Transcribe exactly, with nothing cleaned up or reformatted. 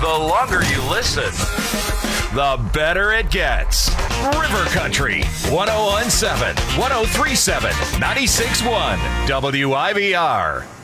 The longer you listen, the better it gets. River Country, one oh one point seven, one oh three point seven, ninety-six point one, W I V R.